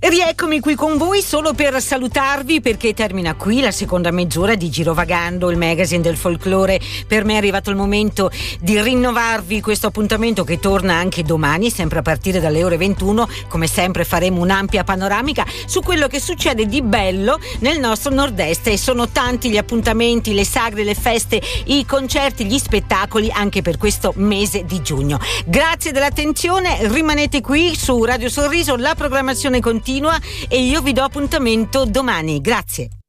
Rieccomi qui con voi solo per salutarvi, perché termina qui la seconda mezz'ora di Girovagando, il magazine del folklore. Per me è arrivato il momento di rinnovarvi questo appuntamento che torna anche domani, sempre a partire dalle ore 21. Come sempre faremo un'ampia panoramica su quello che succede di bello nel nostro nord-est, e sono tanti gli appuntamenti, le sagre, le feste, i concerti, gli spettacoli anche per questo mese di giugno. Grazie dell'attenzione, rimanete qui su Radio Sorriso, la programmazione continua e io vi do appuntamento domani. Grazie.